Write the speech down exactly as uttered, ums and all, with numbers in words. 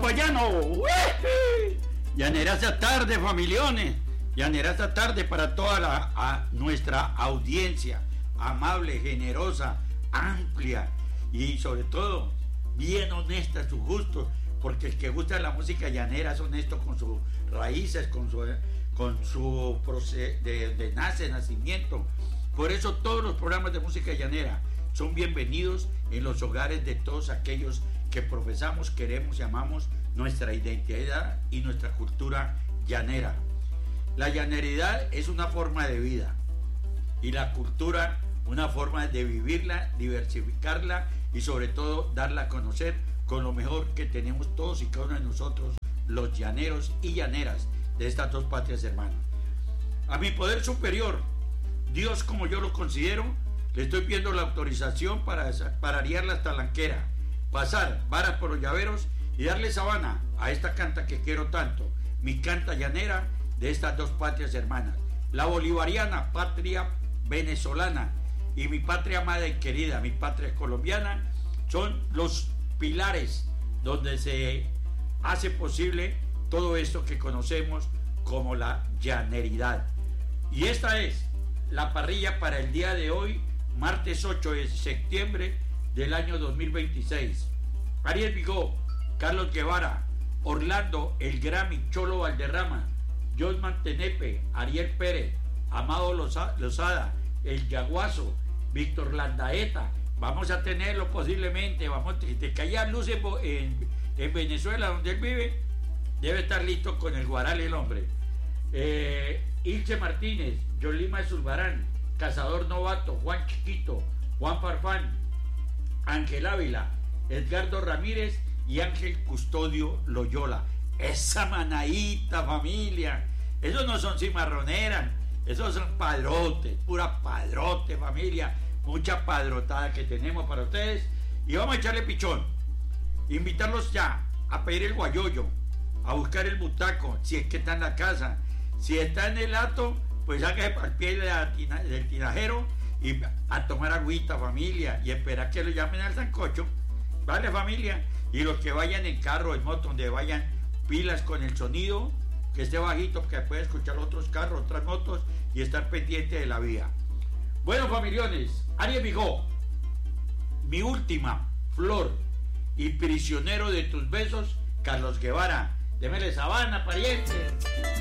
guayano. ¡Ué! Llanera esta tarde, familiones. Llanera esta tarde para toda la, a nuestra audiencia amable, generosa, amplia y sobre todo bien honesta, sus gustos, porque el que gusta de la música llanera es honesto con sus raíces, con su, con su proceso de, de nace, nacimiento. Por eso todos los programas de música llanera son bienvenidos en los hogares de todos aquellos que profesamos, queremos y amamos nuestra identidad y nuestra cultura llanera. La llaneridad es una forma de vida y la cultura una forma de vivirla, diversificarla y sobre todo darla a conocer con lo mejor que tenemos todos y cada uno de nosotros, los llaneros y llaneras de estas dos patrias hermanas. A mi poder superior, Dios como yo lo considero, le estoy pidiendo la autorización para, para arriar la talanquera, pasar varas por los llaveros y darle sabana a esta canta que quiero tanto, mi canta llanera de estas dos patrias hermanas, la bolivariana, patria venezolana, y mi patria amada y querida, mi patria colombiana, son los pilares donde se hace posible todo esto que conocemos como la llaneridad. Y esta es la parrilla para el día de hoy, martes ocho de septiembre del año dos mil veintiséis. Ariel Vigó, Carlos Guevara, Orlando El Grammy, Cholo Valderrama, Josman Tenepe, Ariel Pérez, Amado Lozada, El Yaguazo, Víctor Landaeta. Vamos a tenerlo posiblemente, vamos a te caía luz en, en, en Venezuela, donde él vive, debe estar listo con el guaral el hombre. Eh, Ilse Martínez, Yolima de Zulbarán, Cazador Novato, Juan Chiquito, Juan Farfán, Ángel Ávila, Edgardo Ramírez y Ángel Custodio Loyola. Esa manadita, familia, esos no son cimarroneras, esos son padrotes, pura padrote, familia, mucha padrotada que tenemos para ustedes. Y vamos a echarle pichón, invitarlos ya a pedir el guayoyo, a buscar el butaco, si es que está en la casa. Si está en el hato, pues hágase para el pie de la tina, del tinajero y a tomar agüita, familia, y esperar que lo llamen al sancocho, ¿vale, familia? Y los que vayan en carro, en moto, donde vayan, pilas con el sonido, que esté bajito, que pueda escuchar otros carros, otras motos y estar pendiente de la vía. Bueno, familiones, Ariel Vigó, Mi Última Flor y Prisionero de Tus Besos, Carlos Guevara. Démele sabana, pariente.